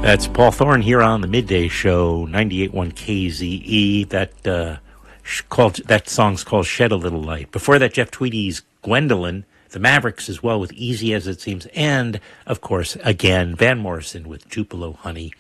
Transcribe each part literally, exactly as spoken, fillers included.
That's Paul Thorne here on the Midday Show, ninety-eight point one K Z E. That uh, sh- called that song's called "Shed a Little Light." Before that, Jeff Tweedy's "Gwendolyn," the Mavericks as well with "Easy as It Seems," and of course, again, Van Morrison with "Tupelo Honey."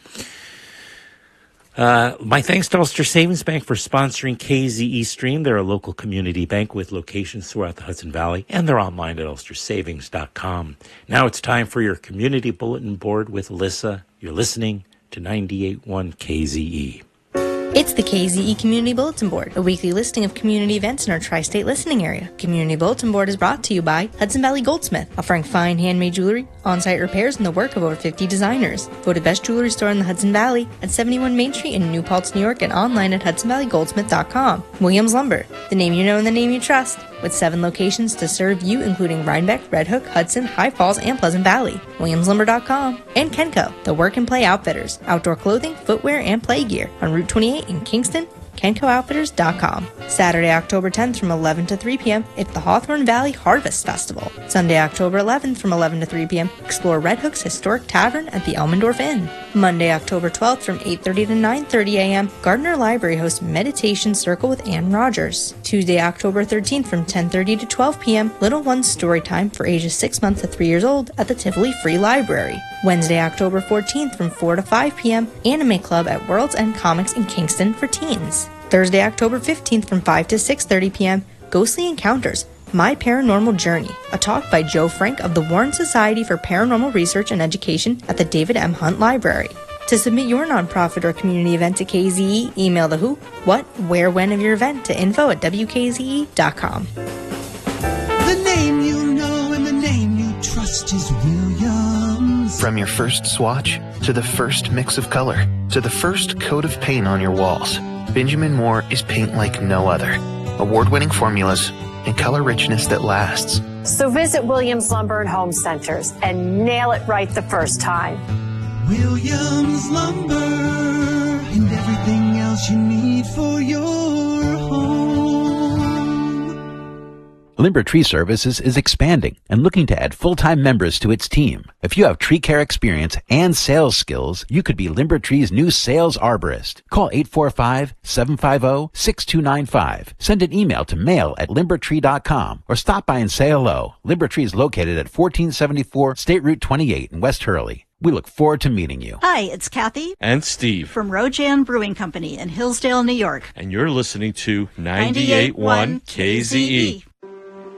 Uh, my thanks to Ulster Savings Bank for sponsoring K Z E Stream. They're a local community bank with locations throughout the Hudson Valley, and they're online at ulster savings dot com. Now it's time for your community bulletin board with Alyssa. You're listening to ninety-eight point one K Z E. It's the K Z E Community Bulletin Board, a weekly listing of community events in our tri-state listening area. Community Bulletin Board is brought to you by Hudson Valley Goldsmith, offering fine handmade jewelry, on-site repairs, and the work of over fifty designers. Voted best jewelry store in the Hudson Valley at seventy-one Main Street in New Paltz, New York, and online at hudson valley goldsmith dot com. Williams Lumber, the name you know and the name you trust, with seven locations to serve you, including Rhinebeck, Red Hook, Hudson, High Falls, and Pleasant Valley. williams lumber dot com. And Kenco, the work and play outfitters, outdoor clothing, footwear, and play gear on Route twenty-eight in Kingston. kenco outfitters dot com. Saturday, October tenth from eleven to three p.m. it's the Hawthorne Valley Harvest Festival. Sunday, October eleventh from eleven to three p.m. explore Red Hook's historic tavern at the Elmendorf Inn. Monday, October twelfth from eight thirty to nine thirty a.m. Gardner Library hosts Meditation Circle with Ann Rogers. Tuesday, October thirteenth from ten thirty to twelve p.m. Little One's Story Time for ages six months to three years old at the Tivoli Free Library. Wednesday, October fourteenth from four to five p.m. Anime Club at World's End Comics in Kingston for teens. Thursday, October fifteenth from five to six thirty p.m. Ghostly Encounters, My Paranormal Journey, a talk by Joe Frank of the Warren Society for Paranormal Research and Education at the David M. Hunt Library. To submit your nonprofit or community event to K Z E, email the who, what, where, when of your event to info at w k z e dot com. The name you know and the name you trust is Williams. From your first swatch, to the first mix of color, to the first coat of paint on your walls, Benjamin Moore is paint like no other. Award-winning formulas and color richness that lasts. So visit Williams Lumber and Home Centers and nail it right the first time. Williams Lumber and everything else you need for your home. Limber Tree Services is expanding and looking to add full-time members to its team. If you have tree care experience and sales skills, you could be Limber Tree's new sales arborist. Call eight four five, seven five zero, six two nine five. Send an email to mail at limber tree dot com or stop by and say hello. Limber Tree is located at fourteen seventy-four State Route twenty-eight in West Hurley. We look forward to meeting you. Hi, it's Kathy. And Steve. From Rojan Brewing Company in Hillsdale, New York. And you're listening to ninety-eight point one K Z E.